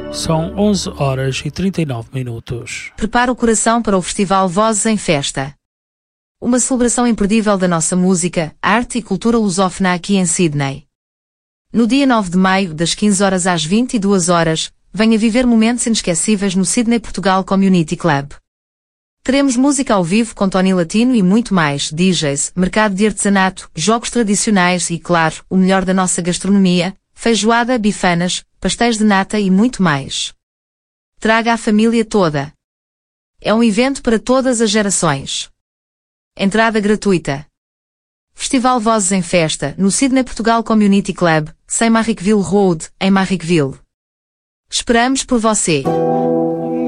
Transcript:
São 11 horas e 39 minutos. Prepara o coração para o Festival Vozes em Festa. Uma celebração imperdível da nossa música, arte e cultura lusófona aqui em Sydney. No dia 9 de maio, das 15 horas às 22 horas, venha viver momentos inesquecíveis no Sydney Portugal Community Club. Teremos música ao vivo com Tony Latino e muito mais, DJs, mercado de artesanato, jogos tradicionais e, claro, o melhor da nossa gastronomia, feijoada, bifanas, pastéis de nata e muito mais. Traga a família toda. É um evento para todas as gerações. Entrada gratuita. Festival Vozes em Festa, no Sydney Portugal Community Club, 100 Marrickville Road, em Marrickville. Esperamos por você.